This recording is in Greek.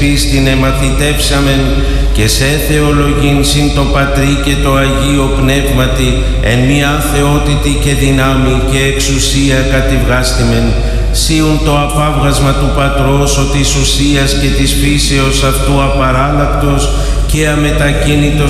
πίστην εμαθητεύσαμεν και σε θεολογήν συν το Πατρί και το Αγίο Πνεύματι εν μια θεότητη και δυνάμει και εξουσία κατηβγάστημεν, σίουν το απάβγασμα του Πατρός ο της ουσίας και της φύσεως αυτού απαράλλακτος και αμετακίνητος